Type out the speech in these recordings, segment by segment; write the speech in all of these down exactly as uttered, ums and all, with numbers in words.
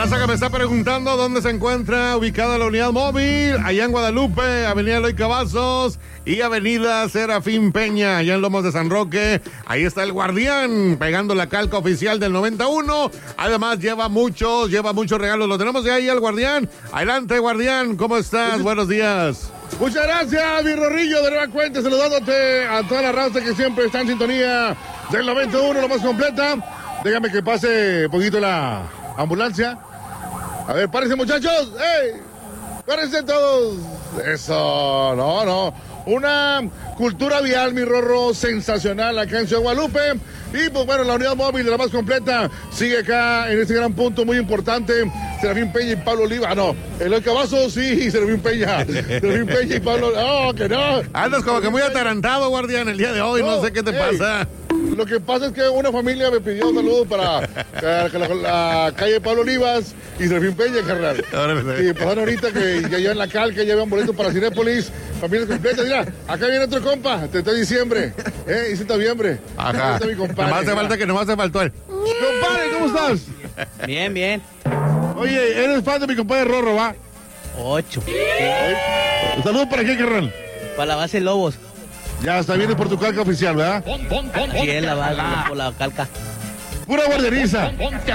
raza que me está preguntando dónde se encuentra ubicada la unidad móvil, allá en Guadalupe, Avenida Eloy Cavazos y Avenida Serafín Peña, allá en Lomos de San Roque. Ahí está el Guardián, pegando la calca oficial del noventa y uno. Además, lleva muchos, lleva muchos regalos. Lo tenemos de ahí al Guardián. Adelante, Guardián, ¿cómo estás? Buenos días. Muchas gracias, mi Rorrillo, de nueva cuenta, saludándote a toda la raza que siempre está en sintonía del noventa y uno, lo más completa. Déjame que pase un poquito la ambulancia. A ver, párense, muchachos. ¡Ey! Párense todos. Eso, no, no. Una cultura vial, mi Rorro, sensacional acá en Ciudad Guadalupe. Y pues bueno, la unidad móvil de la más completa sigue acá en este gran punto muy importante. Serafín Peña y Pablo Oliva. Ah, no. Eloy Cavazos, sí, Serafín Peña. Serafín Peña y Pablo. No, que no. Andas como que muy atarantado, Guardián, el día de hoy. No, no sé qué te ey, pasa. Lo que pasa es que una familia me pidió un saludo para la, la, la calle Pablo Olivas y Serafín Peña, carnal. Y pasaron ahorita que ya llevan la calca, ya llevan boletos para Cinépolis. Familias completas. Mira, acá viene otro compa. Te está diciembre. Eh, dice noviembre. Ajá. Está mi compadre. Nomás hace falta que nomás hace faltó él. Compadre, ¿cómo estás? Bien, bien. Oye, ¿eres fan de mi compadre Rorro, va? Ocho. Saludos para qué, carnal. Para la base Lobos. Ya está, viene por tu calca oficial, ¿verdad? Sí, es la base, por la calca. Pura guardianiza.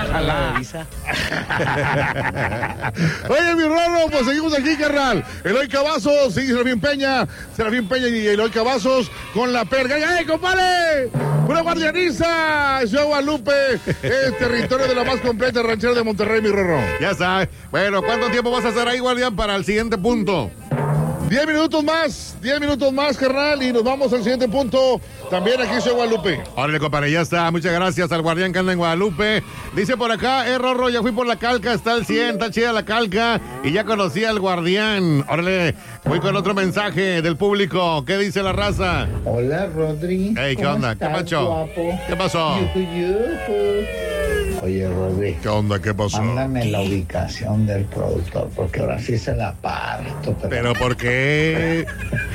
Oye, mi Rorro, pues seguimos aquí, carnal. Eloy Cavazos, sí, Serafín Peña. Serafín Peña y Eloy Cavazos con la perga. ¡Ey, compadre! ¡Pura guardianiza! Ciudad Guadalupe, el territorio de la más completa ranchera de Monterrey, mi Rorro. Ya sabes. Bueno, ¿cuánto tiempo vas a estar ahí, Guardián, para el siguiente punto? Diez minutos más, diez minutos más, carnal, y nos vamos al siguiente punto, también aquí en Ciudad Guadalupe. Órale, compadre, ya está. Muchas gracias al Guardián que anda en Guadalupe. Dice por acá, eh, Rorro, ya fui por la calca, está el cien, está chida la calca, y ya conocí al Guardián. Órale, voy con otro mensaje del público. ¿Qué dice la raza? Hola, Rodri. Hey, ¿qué onda? Estás, ¿Qué pasó? Guapo? ¿Qué pasó? Yuhu, yuhu. Oye, Rodri. ¿Qué onda? ¿Qué pasó? Mándame la ubicación del productor, porque ahora sí se la parto. Pero, ¿Pero por qué?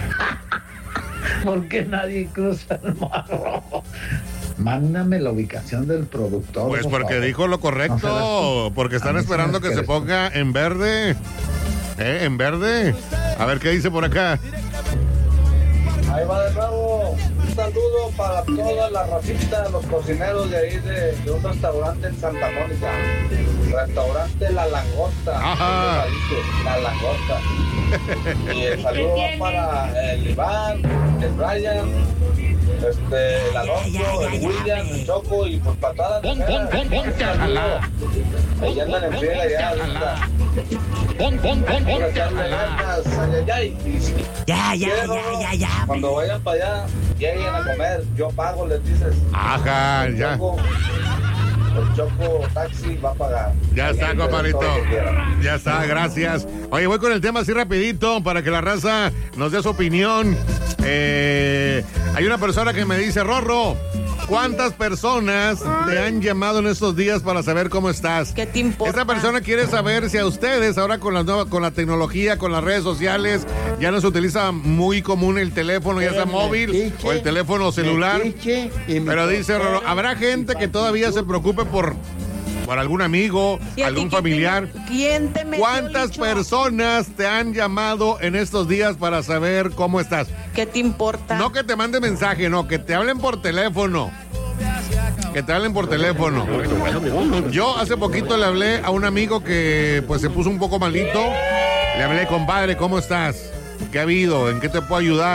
Porque nadie cruza el mar rojo. Mándame la ubicación del productor. Pues por porque favor. dijo lo correcto, No porque están esperando que se ponga en verde. ¿Eh? En verde. A ver qué dice por acá. Ahí va de nuevo. Un saludo para toda la racita, los cocineros de ahí de, de un restaurante en Santa Mónica. Restaurante La Langosta. Ajá. La Langosta. Y el saludo va para el Iván, el Brian, este, el Alonso, el William, el Choco y pues para todas las mujeres. Ahí andan en friega ya ahorita. Ya, ya, ya, ya, ya. Cuando vayan para allá, lleguen a comer, yo pago, les dices. Ajá, el ya. Choco, el Choco Taxi va a pagar. Ya ahí está, compadrito. Ya está, gracias. Oye, voy con el tema así rapidito para que la raza nos dé su opinión. Eh, hay una persona que me dice, Rorro, ¿cuántas personas te han llamado en estos días para saber cómo estás? ¿Qué te importa? Esta persona quiere saber si a ustedes, ahora con la nueva, con la tecnología, con las redes sociales, ya no se utiliza muy común el teléfono, ya sea móvil o el teléfono celular. Pero dice, Rorro, ¿habrá gente que todavía se preocupe por, por algún amigo, algún familiar? ¿Quién te metió ¿Cuántas dicho? personas te han llamado en estos días para saber cómo estás? ¿Qué te importa? No que te mande mensaje, no, que te hablen por teléfono. Que te hablen por teléfono. Yo hace poquito le hablé a un amigo que pues se puso un poco malito. Le hablé, compadre, ¿cómo estás? ¿Qué ha habido? ¿En qué te puedo ayudar?